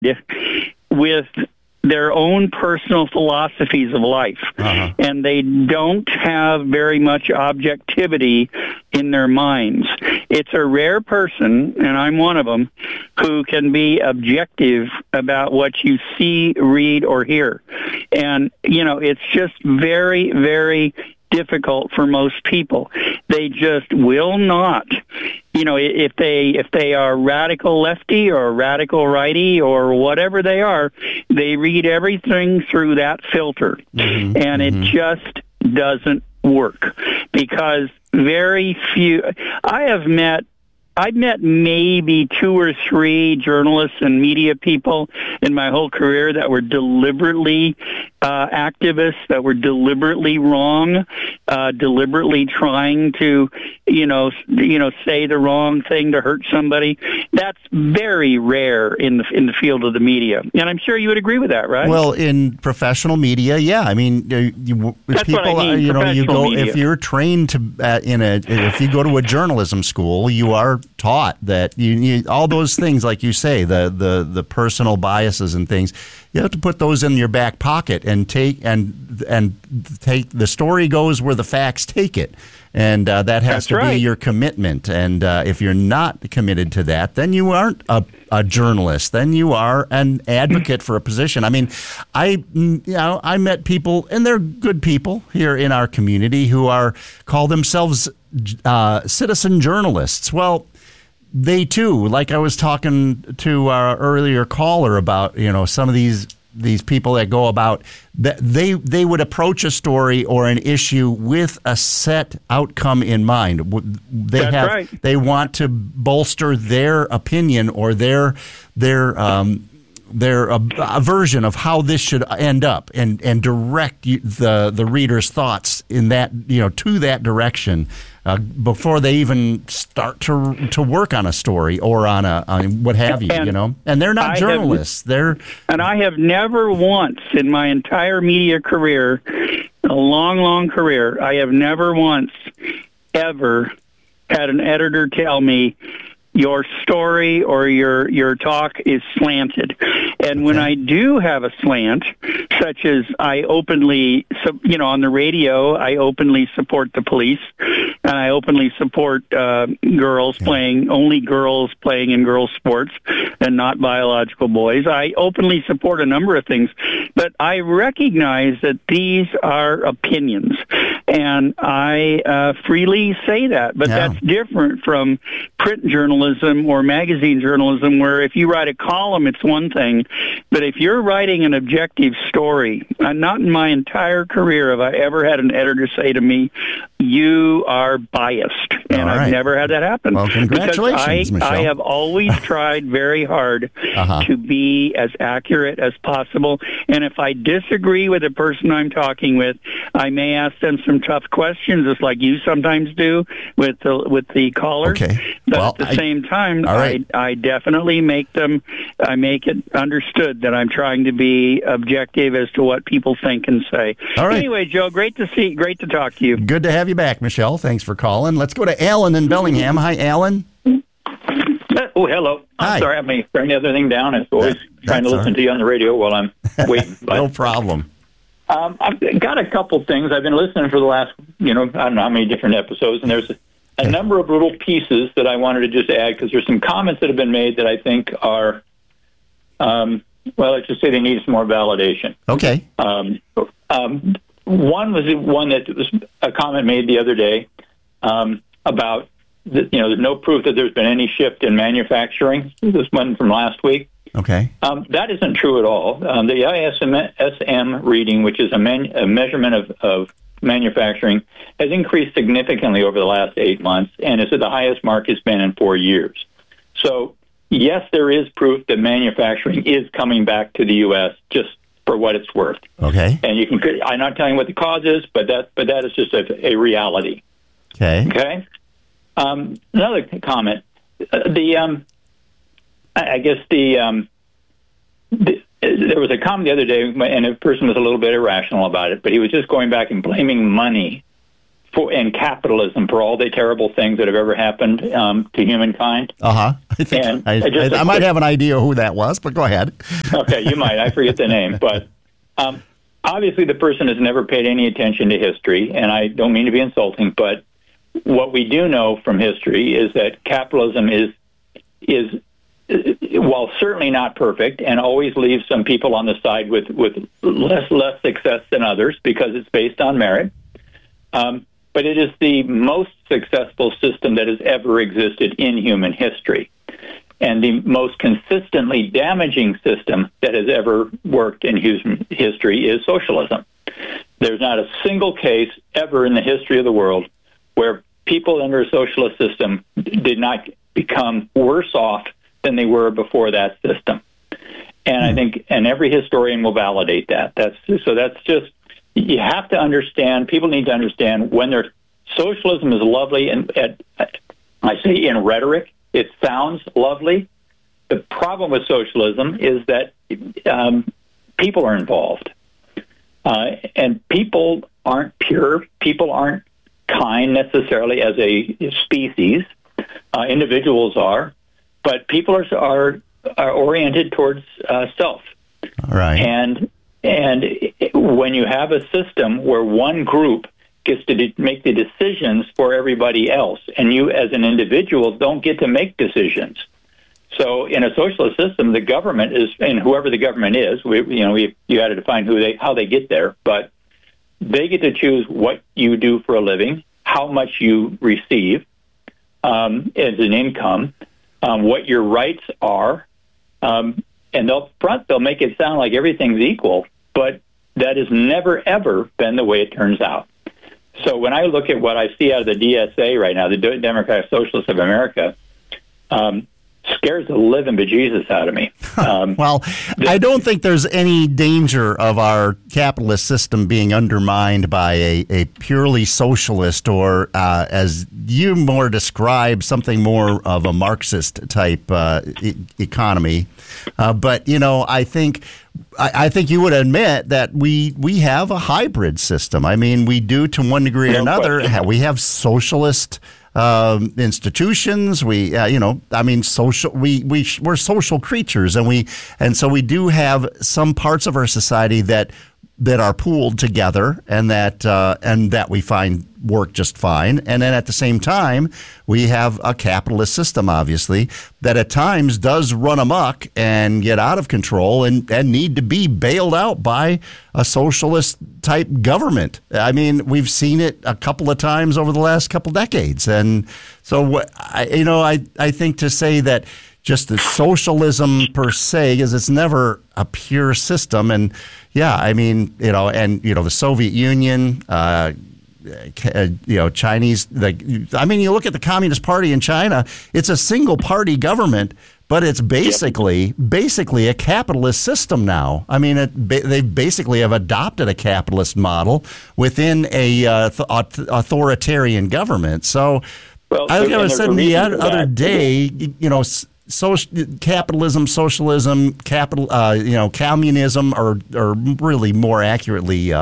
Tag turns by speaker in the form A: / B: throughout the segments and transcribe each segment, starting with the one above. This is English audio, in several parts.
A: with their own personal philosophies of life, and they don't have very much objectivity in their minds. It's a rare person, and I'm one of them, who can be objective about what you see, read, or hear. And, it's just very, very difficult for most people. They just will not. If they are radical lefty or radical righty or whatever they are, they read everything through that filter, and it just doesn't work because very few. I've met maybe 2 or 3 journalists and media people in my whole career that were deliberately activists, that were deliberately wrong, deliberately trying to, say the wrong thing to hurt somebody. That's very rare in the field of the media, and I'm sure you would agree with that, right?
B: Well, in professional media, yeah. I mean,
A: that's
B: people,
A: what I mean,
B: you go
A: media.
B: If you're trained to if you go to a journalism school, you are taught that you need all those things, like you say, the personal biases and things. You have to put those in your back pocket and take the story goes where the facts take it, and that has to be your commitment. And if you're not committed to that, then you aren't a journalist. Then you are an advocate for a position. I mean, I met people, and they're good people here in our community who call themselves citizen journalists. Well, they too, like I was talking to our earlier caller about, some of these people that go about that they would approach a story or an issue with a set outcome in mind. They want to bolster their opinion or their version of how this should end up and direct the reader's thoughts in that, to that direction. Before they even start to work on a story or on what have you, and they're not journalists.
A: And I have never once in my entire media career, a long, long career, I have never once ever had an editor tell me your story or your talk is slanted. And when I do have a slant, such as I openly, on the radio, I openly support the police, and I openly support girls playing in girls' sports and not biological boys. I openly support a number of things, but I recognize that these are opinions, and I freely say that. But that's different from print journalism or magazine journalism, where if you write a column, it's one thing. But if you're writing an objective story, not in my entire career have I ever had an editor say to me, you are biased. And I've never had that happen.
B: Well, congratulations, Michelle.
A: I have always tried very hard to be as accurate as possible. And if I disagree with the person I'm talking with, I may ask them some tough questions, just like you sometimes do with the callers.
B: Okay.
A: But at the same time, I definitely make it understood that I'm trying to be objective as to what people think and say.
B: All right.
A: Anyway, Joe, great to talk to you.
B: Good to have you back, Michelle. Thanks for calling. Let's go to Alan in Bellingham. Hi, Alan.
C: Oh, hello. I'm sorry, I may turn the other thing down. As always, trying to listen to you on the radio while I'm waiting. But,
B: no problem.
C: I've got a couple things. I've been listening for the last, I don't know how many different episodes, and there's a number of little pieces that I wanted to just add, because there's some comments that have been made that I think are, let's just say they need some more validation.
B: Okay.
C: One was a comment made the other day about, there's no proof that there's been any shift in manufacturing. This one from last week.
B: Okay.
C: That isn't true at all. The ISM reading, which is a measurement of manufacturing, has increased significantly over the last 8 months and is at the highest mark it's been in 4 years. So, yes, there is proof that manufacturing is coming back to the U.S., just for what it's worth.
B: Okay.
C: And I'm not telling you what the cause is, but that is just a reality.
B: Okay.
C: Okay. Another comment. There was a comment the other day, and a person was a little bit irrational about it, but he was just going back and blaming money and capitalism for all the terrible things that have ever happened to humankind.
B: I think I might have an idea who that was, but go ahead.
C: Okay, you might. I forget the name, but obviously the person has never paid any attention to history, and I don't mean to be insulting, but what we do know from history is that capitalism is while certainly not perfect and always leaves some people on the side with less success than others because it's based on merit. But it is the most successful system that has ever existed in human history. And the most consistently damaging system that has ever worked in human history is socialism. There's not a single case ever in the history of the world where people under a socialist system did not become worse off than they were before that system. And I think, and every historian will validate that. That's just, you have to understand, people need to understand socialism is lovely, and I say in rhetoric, it sounds lovely. The problem with socialism is that people are involved. And people aren't pure. People aren't kind necessarily as a species. Individuals are. But people are oriented towards self.
B: All right.
C: And when you have a system where one group gets to make the decisions for everybody else, and you as an individual don't get to make decisions. So in a socialist system, the government is, and whoever the government is, you had to define how they get there, but they get to choose what you do for a living, how much you receive as an income, what your rights are, and they'll make it sound like everything's equal, but that has never, ever been the way it turns out. So when I look at what I see out of the DSA right now, the Democratic Socialists of America, scares the living bejesus out of me.
B: Well, I don't think there's any danger of our capitalist system being undermined by a purely socialist or, as you more describe, something more of a Marxist type economy. But I think you would admit that we have a hybrid system. I mean, we do to one degree or another. We have socialist institutions. We're social creatures, and so we do have some parts of our society that are pooled together and that we find work just fine. And then at the same time, we have a capitalist system, obviously, that at times does run amok and get out of control and need to be bailed out by a socialist type government. I mean, we've seen it a couple of times over the last couple decades. And so, I think to say that just the socialism per se is it's never a pure system. And yeah, I mean, the Soviet Union, Chinese, you look at the Communist Party in China, it's a single party government, but it's basically a capitalist system now. I mean, they basically have adopted a capitalist model within a authoritarian government. So I said the other day, capitalism, socialism, communism, or really more accurately,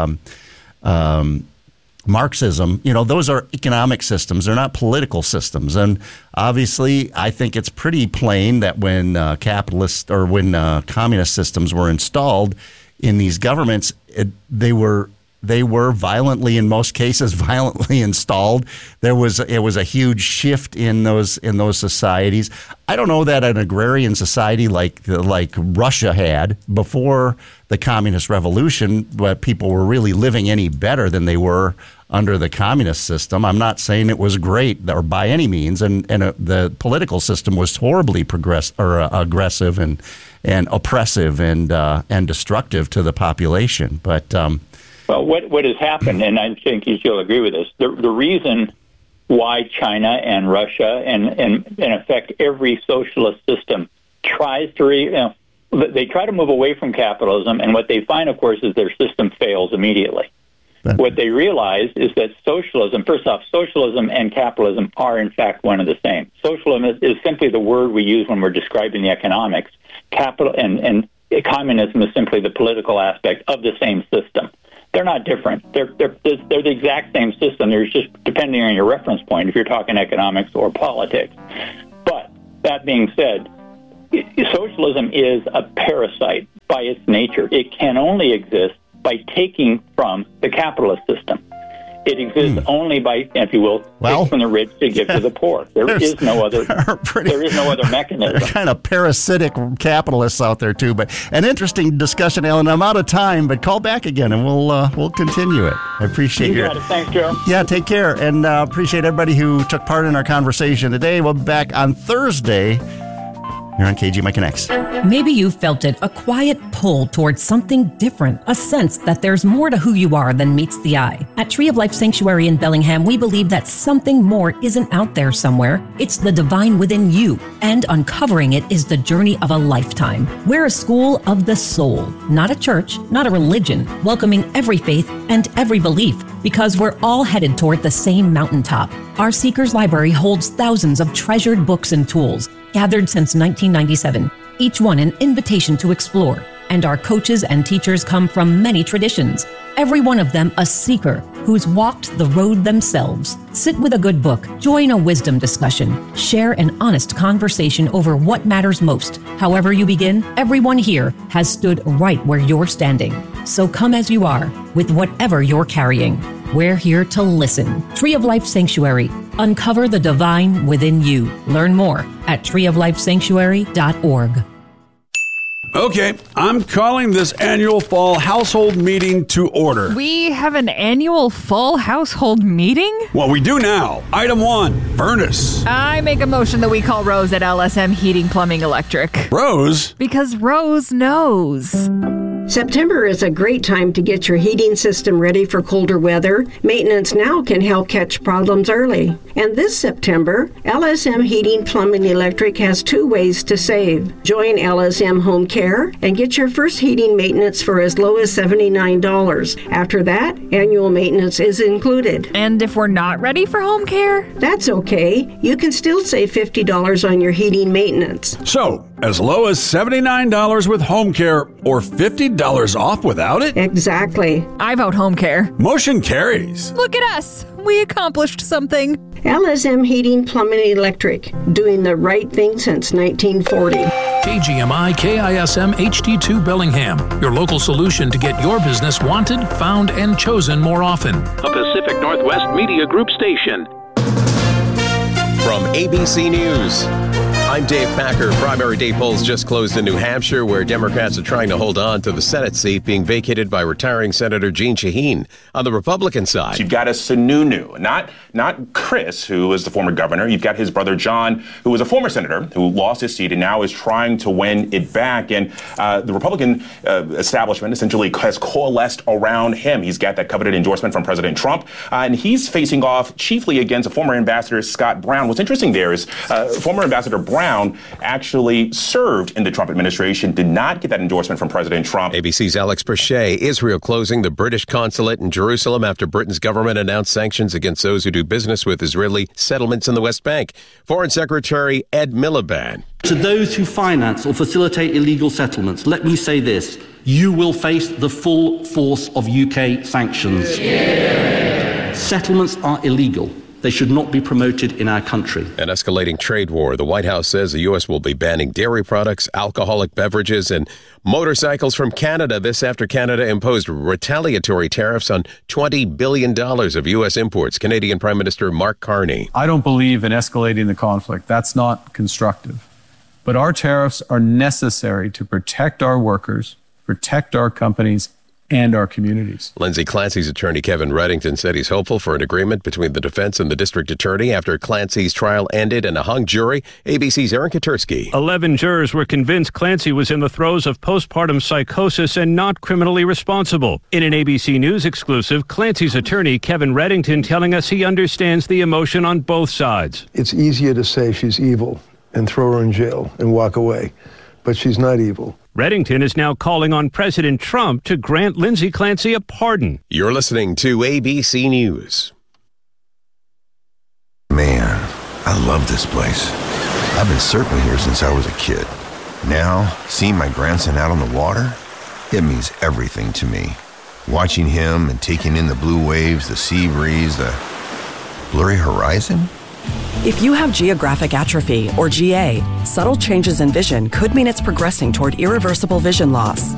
B: Marxism, those are economic systems. They're not political systems. And obviously, I think it's pretty plain that when communist systems were installed in these governments, they were violently, in most cases, violently installed. It was a huge shift in those societies. I don't know that an agrarian society like Russia had before the communist revolution, but people were really living any better than they were under the communist system. I'm not saying it was great or by any means, and the political system was horribly aggressive and oppressive and destructive to the population. But
C: well, what has happened, and I think you'll agree with this, the reason why China and Russia and in effect every socialist system tries to they try to move away from capitalism, and what they find, of course, is their system fails immediately. What they realize is that socialism and capitalism are in fact one and the same. Socialism is simply the word we use when we're describing the economics. Capital and communism is simply the political aspect of the same system. they're not different. They're the exact same system. There's just depending on your reference point if you're talking economics or politics. But that being said, socialism is a parasite by its nature. It can only exist by taking from the capitalist system. It exists only by, if you will, take from the rich to give to the poor. There is no other mechanism.
B: There are kind of parasitic capitalists out there too. But an interesting discussion, Alan. I'm out of time, but call back again and we'll continue it. I appreciate
C: you. Thanks, Joe.
B: Yeah, take care, and appreciate everybody who took part in our conversation today. We'll be back on Thursday. You're on KGMI Connects.
D: Maybe you felt it, a quiet pull towards something different, a sense that there's more to who you are than meets the eye. At Tree of Life Sanctuary in Bellingham, we believe that something more isn't out there somewhere. It's the divine within you, and uncovering it is the journey of a lifetime. We're a school of the soul, not a church, not a religion, welcoming every faith and every belief, because we're all headed toward the same mountaintop. Our Seekers Library holds thousands of treasured books and tools, gathered since 1997, each one an invitation to explore. And our coaches and teachers come from many traditions, every one of them a seeker who's walked the road themselves. Sit with a good book, join a wisdom discussion, share an honest conversation over what matters most. However you begin, everyone here has stood right where you're standing. So come as you are, with whatever you're carrying. We're here to listen. Tree of Life Sanctuary. Uncover the divine within you. Learn more at treeoflifesanctuary.org.
E: Okay, I'm calling this annual fall household meeting to order.
F: We have an annual fall household meeting?
E: Well, we do now. Item 1, furnace.
F: I make a motion that we call Rose at LSM Heating, Plumbing, Electric.
E: Rose?
F: Because Rose knows.
G: September is a great time to get your heating system ready for colder weather. Maintenance now can help catch problems early. And this September, LSM Heating, Plumbing, Electric has 2 ways to save. Join LSM Home Care and get your first heating maintenance for as low as $79. After that, annual maintenance is included.
F: And if we're not ready for home care?
G: That's okay. You can still save $50 on your heating maintenance.
E: So, as low as $79 with home care or $50 off without it?
G: Exactly.
F: I vote home care.
E: Motion carries.
F: Look at us. We accomplished something.
G: LSM Heating, Plumbing, Electric, doing the right thing since 1940.
H: KGMI KISM HD2 Bellingham, your local solution to get your business wanted, found, and chosen more often.
I: A Pacific Northwest Media Group station.
J: From ABC News, I'm Dave Packer. Primary day polls just closed in New Hampshire, where Democrats are trying to hold on to the Senate seat being vacated by retiring Senator Jeanne Shaheen. On the Republican side,
K: you've got a Sununu, not Chris, who was the former governor. You've got his brother John, who was a former senator who lost his seat and now is trying to win it back. And the Republican establishment essentially has coalesced around him. He's got that coveted endorsement from President Trump, and he's facing off chiefly against a former ambassador, Scott Brown. What's interesting there is former Ambassador Brown actually served in the Trump administration, did not get that endorsement from President Trump.
J: ABC's Alex Perche. Israel closing the British consulate in Jerusalem after Britain's government announced sanctions against those who do business with Israeli settlements in the West Bank. Foreign Secretary Ed Miliband.
L: To those who finance or facilitate illegal settlements, let me say this: you will face the full force of UK sanctions. Yeah. Settlements are illegal. They should not be promoted in our country.
J: An escalating trade war. The White House says the U.S. will be banning dairy products, alcoholic beverages, and motorcycles from Canada. This after Canada imposed retaliatory tariffs on $20 billion of U.S. imports. Canadian Prime Minister Mark Carney.
M: I don't believe in escalating the conflict. That's not constructive. But our tariffs are necessary to protect our workers, protect our companies, and our communities.
J: Lindsay Clancy's attorney, Kevin Reddington, said he's hopeful for an agreement between the defense and the district attorney after Clancy's trial ended in a hung jury. ABC's Aaron Katursky.
N: 11 jurors were convinced Clancy was in the throes of postpartum psychosis and not criminally responsible. In an ABC News exclusive, Clancy's attorney, Kevin Reddington, telling us he understands the emotion on both sides.
O: It's easier to say she's evil and throw her in jail and walk away, but she's not evil.
N: Reddington is now calling on President Trump to grant Lindsay Clancy a pardon.
J: You're listening to ABC News.
P: Man, I love this place. I've been surfing here since I was a kid. Now, seeing my grandson out on the water, it means everything to me. Watching him and taking in the blue waves, the sea breeze, the blurry horizon?
Q: If you have geographic atrophy, or GA, subtle changes in vision could mean it's progressing toward irreversible vision loss.